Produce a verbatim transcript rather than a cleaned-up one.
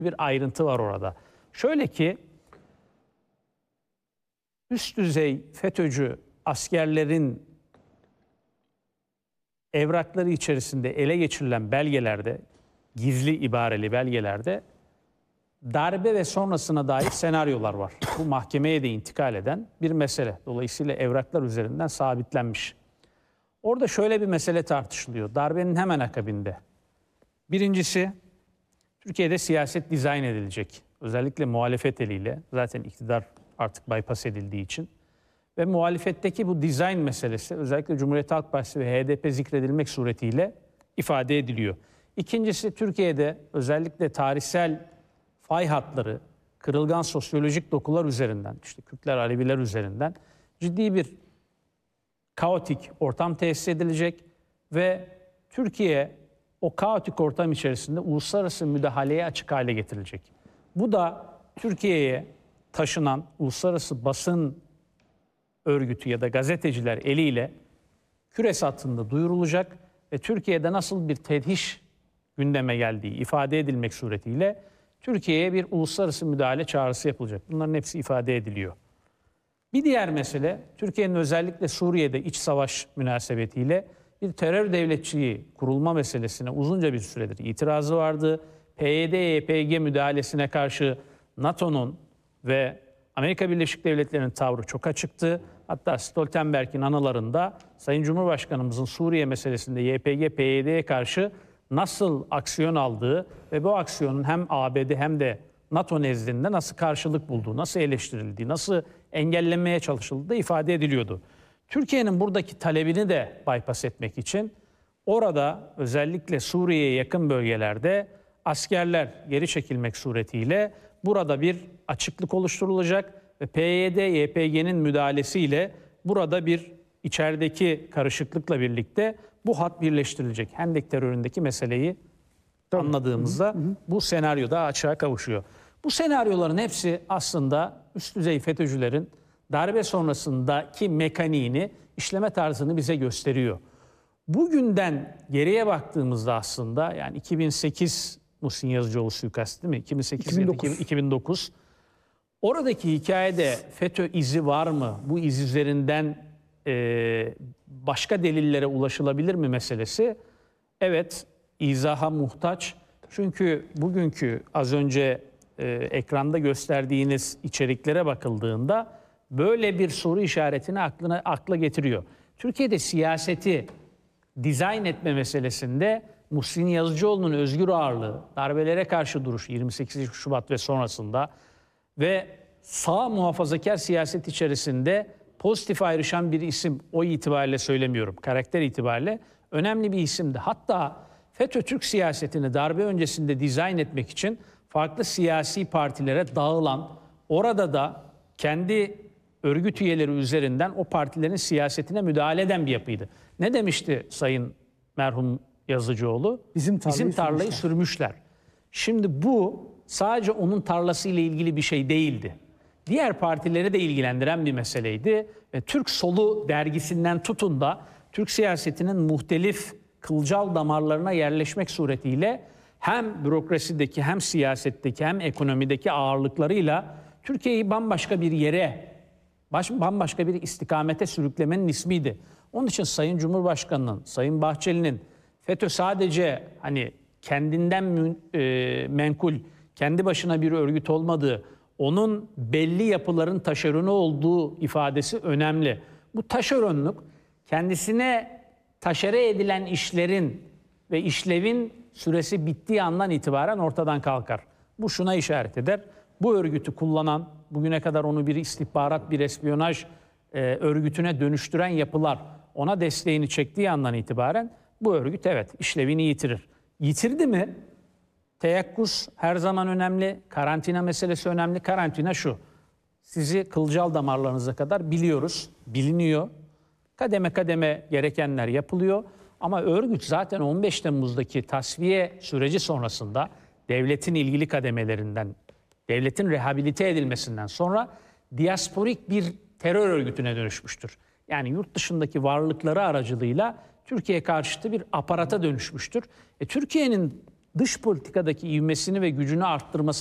bir ayrıntı var orada. Şöyle ki üst düzey FETÖ'cü askerlerin evrakları içerisinde ele geçirilen belgelerde, gizli ibareli belgelerde darbe ve sonrasına dair senaryolar var. Bu mahkemeye de intikal eden bir mesele. Dolayısıyla evraklar üzerinden sabitlenmiş. Orada şöyle bir mesele tartışılıyor. Darbenin hemen akabinde. Birincisi, Türkiye'de siyaset dizayn edilecek. Özellikle muhalefet eliyle. Zaten iktidar artık bypass edildiği için. Ve muhalefetteki bu dizayn meselesi özellikle Cumhuriyet Halk Partisi ve H D P zikredilmek suretiyle ifade ediliyor. İkincisi, Türkiye'de özellikle tarihsel fay hatları, kırılgan sosyolojik dokular üzerinden, işte Kürtler, Aleviler üzerinden ciddi bir kaotik ortam tesis edilecek ve Türkiye o kaotik ortam içerisinde uluslararası müdahaleye açık hale getirilecek. Bu da Türkiye'ye taşınan uluslararası basın örgütü ya da gazeteciler eliyle küres hattında duyurulacak ve Türkiye'de nasıl bir tedhiş gündeme geldiği ifade edilmek suretiyle Türkiye'ye bir uluslararası müdahale çağrısı yapılacak. Bunların hepsi ifade ediliyor. Bir diğer mesele, Türkiye'nin özellikle Suriye'de iç savaş münasebetiyle bir terör devletçiliği kurulma meselesine uzunca bir süredir itirazı vardı. P Y D Y P G müdahalesine karşı NATO'nun ve Amerika Birleşik Devletleri'nin tavrı çok açıktı. Hatta Stoltenberg'in anılarında Sayın Cumhurbaşkanımızın Suriye meselesinde Y P G P Y D'ye karşı nasıl aksiyon aldığı ve bu aksiyonun hem A B D hem de NATO nezdinde nasıl karşılık bulduğu, nasıl eleştirildiği, nasıl engellenmeye çalışıldığı da ifade ediliyordu. Türkiye'nin buradaki talebini de bypass etmek için orada özellikle Suriye'ye yakın bölgelerde askerler geri çekilmek suretiyle burada bir açıklık oluşturulacak ve P Y D Y P G'nin müdahalesiyle burada bir içerideki karışıklıkla birlikte bu hat birleştirilecek. Hendek teröründeki meseleyi Tabii. anladığımızda hı hı. bu senaryo da açığa kavuşuyor. Bu senaryoların hepsi aslında üst düzey FETÖ'cülerin darbe sonrasındaki mekaniğini, işleme tarzını bize gösteriyor. Bugünden geriye baktığımızda aslında yani iki bin sekiz Muhsin Yazıcıoğlu suikastı değil mi? iki bin sekiz iki bin dokuz. iki bin dokuz. Oradaki hikayede FETÖ izi var mı? Bu iz üzerinden e, başka delillere ulaşılabilir mi meselesi? Evet, izaha muhtaç. Çünkü bugünkü az önce e, ekranda gösterdiğiniz içeriklere bakıldığında böyle bir soru işaretini aklına akla getiriyor. Türkiye'de siyaseti dizayn etme meselesinde Muhsin Yazıcıoğlu'nun özgür ağırlığı, darbelere karşı duruş yirmi sekiz Şubat ve sonrasında ve sağ muhafazakar siyaset içerisinde pozitif ayrışan bir isim, o itibariyle söylemiyorum, karakter itibariyle önemli bir isimdi. Hatta FETÖ Türk siyasetini darbe öncesinde dizayn etmek için farklı siyasi partilere dağılan, orada da kendi örgüt üyeleri üzerinden o partilerin siyasetine müdahale eden bir yapıydı. Ne demişti Sayın merhum Yazıcıoğlu? Bizim tarlayı, Bizim tarlayı sürmüşler. sürmüşler. Şimdi bu sadece onun tarlası ile ilgili bir şey değildi. Diğer partileri de ilgilendiren bir meseleydi. Ve Türk Solu dergisinden tutun da Türk siyasetinin muhtelif kılcal damarlarına yerleşmek suretiyle hem bürokrasideki hem siyasetteki hem ekonomideki ağırlıklarıyla Türkiye'yi bambaşka bir yere, bambaşka bir istikamete sürüklemenin ismiydi. Onun için Sayın Cumhurbaşkanı'nın, Sayın Bahçeli'nin FETÖ sadece hani kendinden mün, e, menkul, kendi başına bir örgüt olmadığı, onun belli yapıların taşeronu olduğu ifadesi önemli. Bu taşeronluk kendisine taşere edilen işlerin ve işlevin süresi bittiği andan itibaren ortadan kalkar. Bu şuna işaret eder. Bu örgütü kullanan, bugüne kadar onu bir istihbarat, bir espiyonaj e, örgütüne dönüştüren yapılar ona desteğini çektiği andan itibaren bu örgüt evet işlevini yitirir. Yitirdi mi? Teyakkuz her zaman önemli. Karantina meselesi önemli. Karantina şu. Sizi kılcal damarlarınıza kadar biliyoruz, biliniyor. Kademe kademe gerekenler yapılıyor. Ama örgüt zaten on beş Temmuz'daki tasfiye süreci sonrasında devletin ilgili kademelerinden, devletin rehabilite edilmesinden sonra diasporik bir terör örgütüne dönüşmüştür. Yani yurt dışındaki varlıkları aracılığıyla Türkiye karşıtı bir aparata dönüşmüştür. E, Türkiye'nin dış politikadaki ivmesini ve gücünü arttırması